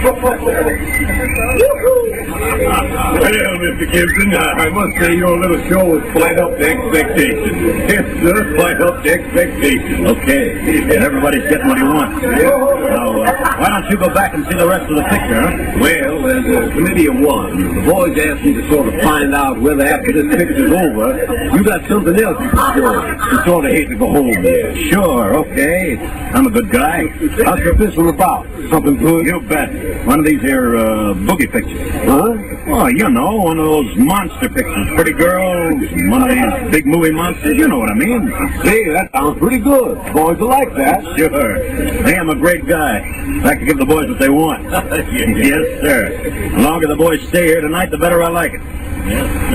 Well, Mr. Gibson, I must say your little show was quite up to expectations. Yes, sir, quite up to expectations. Okay, everybody's getting what he wants. Now, why don't you go back and see the rest of the picture, huh? Well, as a committee of one, the boys asked me to sort of find out whether after this picture's over, you got something else you can show. You sort of hate to go home here. Sure, okay. I'm a good guy. How's this one about? Something good? You bet. One of these here boogie pictures. Huh? Oh, you know, one of those monster pictures. Pretty girls, one of these big movie monsters. You know what I mean. Hey, that sounds pretty good. Boys will like that. Sure. Hey, I'm a great guy. I like to give the boys what they want. Yes, sir. The longer the boys stay here tonight, the better I like it.